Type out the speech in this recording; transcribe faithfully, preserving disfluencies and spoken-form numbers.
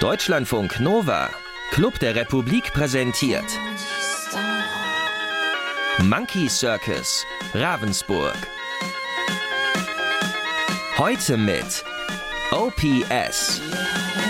Deutschlandfunk Nova, Club der Republik präsentiert Monkey Circus, Ravensburg. Heute mit O P S.